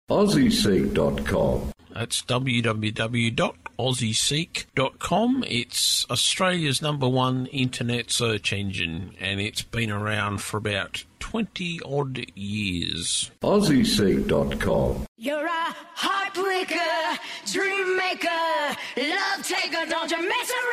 AussieSeek.com. That's www.aussieseek.com. It's Australia's #1 internet search engine, and it's been around for about 20-odd years. AussieSeek.com. You're a heartbreaker, dream maker, love taker, don't you mess around.